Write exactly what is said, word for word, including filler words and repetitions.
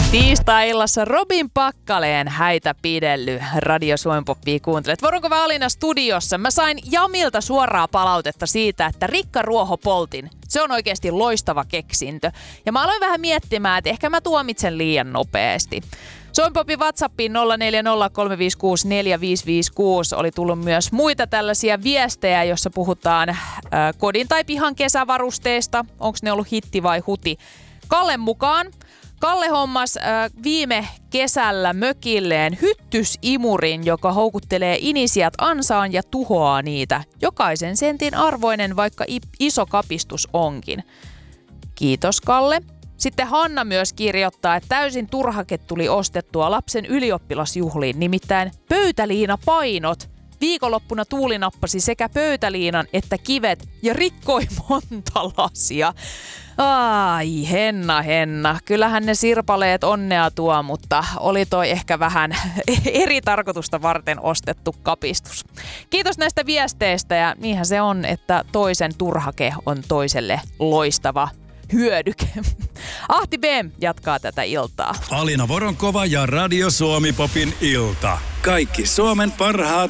Tiistai-illassa Robin Pakkaleen häitä pidelly Radio Suomen Poppia kuuntelet. Vorokova Alina studiossa. Mä sain Jamilta suoraa palautetta siitä, että Rikka Ruoho-Poltin, se on oikeasti loistava keksintö. Ja mä aloin vähän miettimään, että ehkä mä tuomitsen liian nopeasti. Suomen Popin WhatsAppiin nolla neljä nolla kolme viisi kuusi neljä viisi viisi kuusi oli tullut myös muita tällaisia viestejä, jossa puhutaan äh, kodin tai pihan kesävarusteista. Onko ne ollut hitti vai huti? Kallen mukaan Kalle hommas äh, viime kesällä mökilleen hyttysimurin, joka houkuttelee inisijat ansaan ja tuhoaa niitä. Jokaisen sentin arvoinen, vaikka i- iso kapistus onkin. Kiitos Kalle. Sitten Hanna myös kirjoittaa, että täysin turhake tuli ostettua lapsen ylioppilasjuhliin, nimittäin pöytäliinapainot. Viikonloppuna Tuuli nappasi sekä pöytäliinan että kivet ja rikkoi monta lasia. Ai, Henna, Henna. Kyllähän ne sirpaleet onnea tuo, mutta oli toi ehkä vähän eri tarkoitusta varten ostettu kapistus. Kiitos näistä viesteistä ja niinhän se on, että toisen turhake on toiselle loistava hyödyke. Ahti B jatkaa tätä iltaa. Alina Voronkova ja Radio Suomi Popin ilta. Kaikki Suomen parhaat